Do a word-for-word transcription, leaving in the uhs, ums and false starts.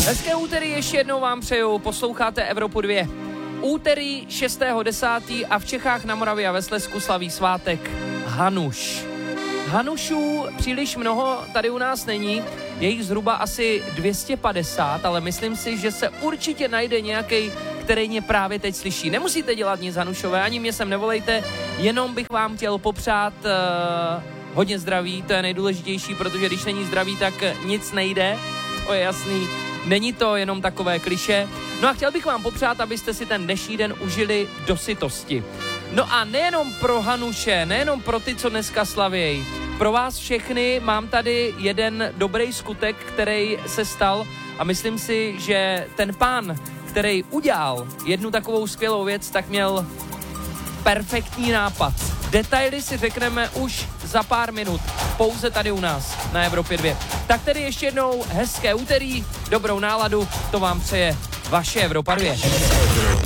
Hezké úterý ještě jednou vám přeju, posloucháte Evropu dva. Úterý šestého desátého a v Čechách, na Moravě a ve Slezsku slaví svátek Hanuš. Hanušů příliš mnoho tady u nás není, je jich zhruba asi dvě stě padesát, ale myslím si, že se určitě najde nějaký, který mě právě teď slyší. Nemusíte dělat nic Hanušové, ani mě sem nevolejte, jenom bych vám chtěl popřát uh, hodně zdraví, to je nejdůležitější, protože když není zdraví, tak nic nejde, to je jasný. Není to jenom takové klišé. No a chtěl bych vám popřát, abyste si ten dnešní den užili do sytosti. No a nejenom pro Hanuše, nejenom pro ty, co dneska slavějí. Pro vás všechny mám tady jeden dobrý skutek, který se stal a myslím si, že ten pán, který udělal jednu takovou skvělou věc, tak měl perfektní nápad. Detaily si řekneme už za pár minut, pouze tady u nás na Evropě dva. Tak tedy ještě jednou hezké úterý, dobrou náladu, to vám přeje vaše Evropa dva.